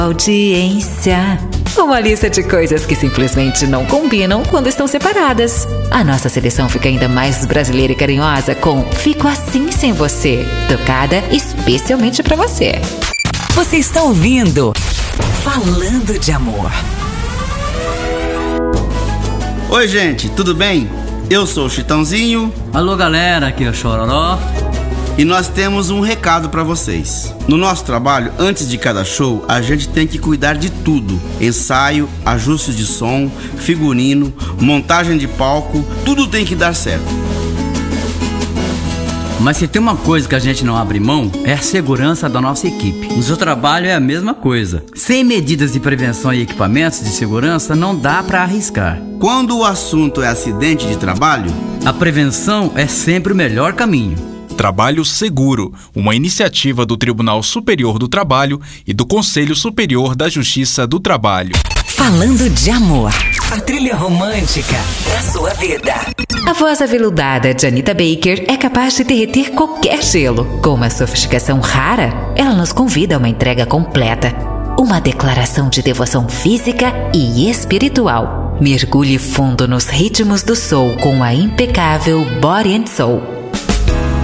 Audiência. Uma lista de coisas que simplesmente não combinam quando estão separadas. A nossa seleção fica ainda mais brasileira e carinhosa com Fico Assim Sem Você, tocada especialmente pra você. Você está ouvindo Falando de Amor. Oi, gente, tudo bem? Eu sou o Chitãozinho. Alô, galera, aqui é o Chororó. E nós temos um recado pra vocês. No nosso trabalho, antes de cada show, a gente tem que cuidar de tudo: ensaio, ajustes de som, figurino, montagem de palco, tudo tem que dar certo. Mas se tem uma coisa que a gente não abre mão, é a segurança da nossa equipe. No seu trabalho é a mesma coisa. Sem medidas de prevenção e equipamentos de segurança, não dá pra arriscar. Quando o assunto é acidente de trabalho, a prevenção é sempre o melhor caminho. Trabalho Seguro, uma iniciativa do Tribunal Superior do Trabalho e do Conselho Superior da Justiça do Trabalho. Falando de Amor, a trilha romântica da sua vida. A voz aveludada de Anita Baker é capaz de derreter qualquer gelo. Com uma sofisticação rara, ela nos convida a uma entrega completa. Uma declaração de devoção física e espiritual. Mergulhe fundo nos ritmos do soul com a impecável Body and Soul.